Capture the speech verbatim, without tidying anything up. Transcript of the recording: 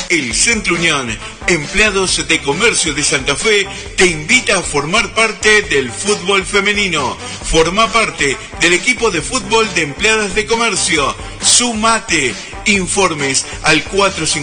El Centro Unión, Empleados de Comercio de Santa Fe, te invita a formar parte del fútbol femenino. Forma parte del equipo de fútbol de Empleadas de Comercio. Sumate. Informes al cuatro cinco